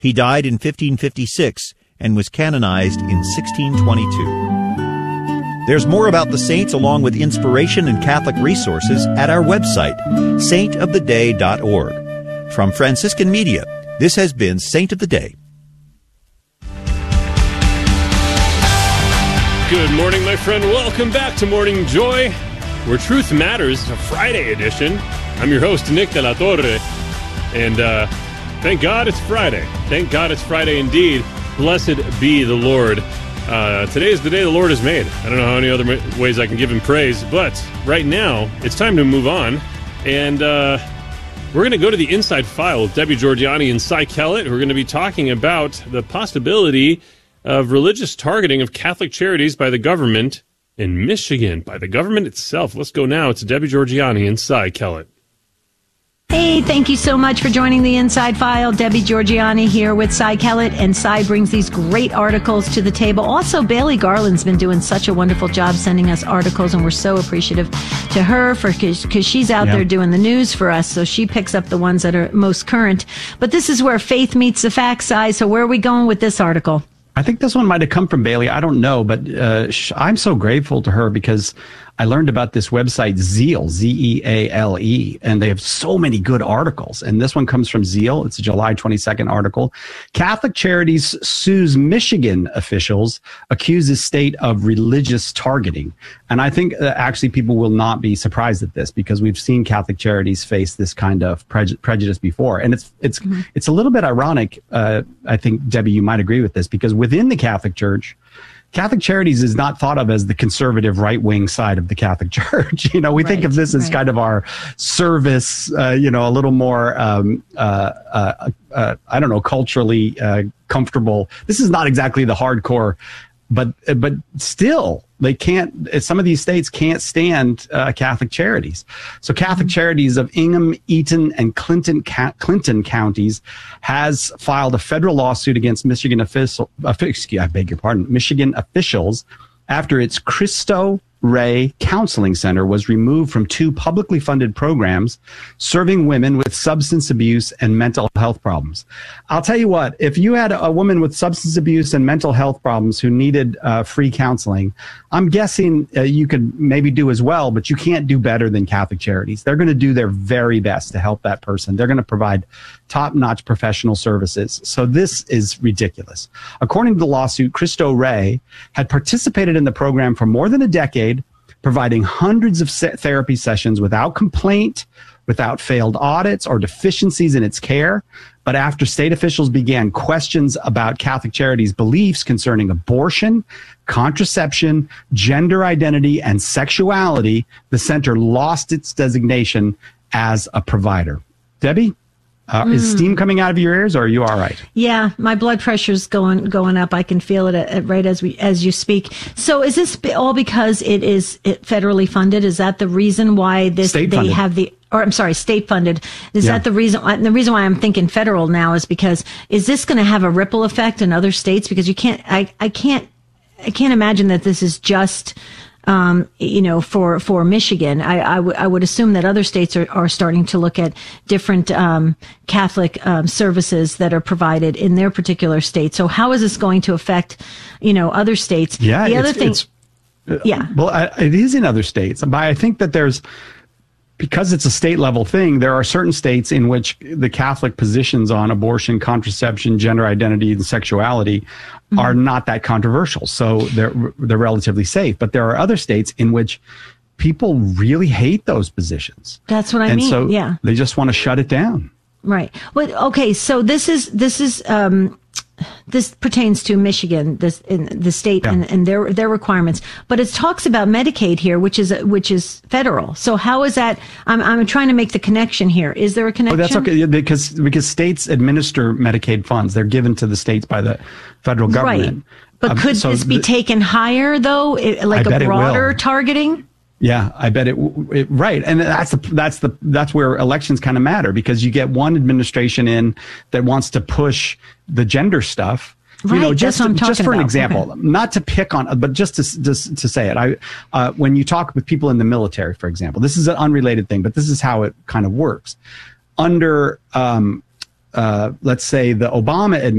He died in 1556 and was canonized in 1622. There's more about the saints along with inspiration and Catholic resources at our website, saintoftheday.org. From Franciscan Media, this has been Saint of the Day. Good morning, my friend. Welcome back to Morning Joy, where truth matters, a Friday edition. I'm your host, Nick de la Torre, and thank God it's Friday. Thank God it's Friday indeed. Blessed be the Lord. Today is the day the Lord has made. I don't know how many other ways I can give him praise, but right now it's time to move on, and we're going to go to the Inside File with Debbie Georgianni and Cy Kellett. We're going to be talking about the possibility of religious targeting of Catholic charities by the government in Michigan, by the government itself. Let's go now to Debbie Georgianni and Cy Kellett. Hey, thank you so much for joining the Inside File. Debbie Georgianni here with Cy Kellett, and Cy brings these great articles to the table. Also, Bailey Garland's been doing such a wonderful job sending us articles, and we're so appreciative to her because she's out there doing the news for us, so she picks up the ones that are most current. But this is where faith meets the facts, Cy, so where are we going with this article? I think this one might have come from Bailey. I don't know, but I'm so grateful to her because I learned about this website, Zeal, Zeale, and they have so many good articles. And this one comes from Zeal. It's a July 22nd article. Catholic Charities sues Michigan officials, accuses state of religious targeting. And I think actually people will not be surprised at this because we've seen Catholic Charities face this kind of prejudice before. And it's a little bit ironic. I think, Debbie, you might agree with this, because within the Catholic Church, Catholic Charities is not thought of as the conservative right-wing side of the Catholic Church. We think of this as kind of our service, a little more, I don't know, culturally comfortable. This is not exactly the hardcore, but still, they can't. Some of these states can't stand Catholic Charities. So Catholic Charities of Ingham, Eaton, and Clinton counties has filed a federal lawsuit against Michigan officials after its Cristo Rey Counseling Center was removed from 2 publicly funded programs serving women with substance abuse and mental health problems. I'll tell you what, if you had a woman with substance abuse and mental health problems who needed free counseling, I'm guessing you could maybe do as well, but you can't do better than Catholic Charities. They're going to do their very best to help that person. They're going to provide top-notch professional services. So this is ridiculous. According to the lawsuit, Cristo Rey had participated in the program for more than a decade, providing hundreds of therapy sessions without complaint, without failed audits or deficiencies in its care. But after state officials began questions about Catholic Charities' beliefs concerning abortion, contraception, gender identity, and sexuality, the center lost its designation as a provider. Debbie? Is steam coming out of your ears, or are you all right? Yeah, my blood pressure's going up. I can feel it right as you speak. So, is this all because it is federally funded? Is that the reason why state funded? Is that the reason? And the reason why I'm thinking federal now is because is this going to have a ripple effect in other states? Because I can't imagine that this is just for Michigan. I would assume that other states are starting to look at different Catholic services that are provided in their particular state. So how is this going to affect, other states? Yeah, the other thing. It is in other states, but I think that because it's a state level thing, there are certain states in which the Catholic positions on abortion, contraception, gender identity, and sexuality are not that controversial. So they're relatively safe. But there are other states in which people really hate those positions. That's what I mean. So yeah. They just want to shut it down. Right. Well, okay. So this pertains to Michigan, the state and their requirements, but it talks about Medicaid here, which is federal. So how is that? I'm trying to make the connection here. Is there a connection? Oh, that's okay, because states administer Medicaid funds. They're given to the states by the federal government. Right. But could this be taken higher though, like a broader targeting? Yeah, I bet it right. And that's where elections kind of matter, because you get one administration in that wants to push the gender stuff. Right, just for an example, not to pick on, but just to say it. When you talk with people in the military, for example, this is an unrelated thing, but this is how it kind of works. Under let's say, the Obama administration